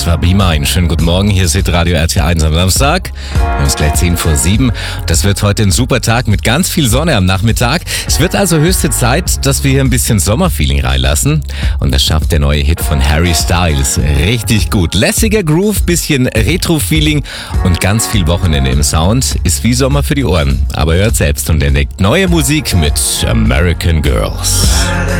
Das war Be Mine. Schönen guten Morgen, hier ist Radio RT1 am Samstag. Wir haben es gleich 10 vor 7. Das wird heute ein super Tag mit ganz viel Sonne am Nachmittag. Es wird also höchste Zeit, dass wir hier ein bisschen Sommerfeeling reinlassen. Und das schafft der neue Hit von Harry Styles richtig gut. Lässiger Groove, bisschen Retro-Feeling und ganz viel Wochenende im Sound. Ist wie Sommer für die Ohren. Aber hört selbst und entdeckt neue Musik mit American Girls.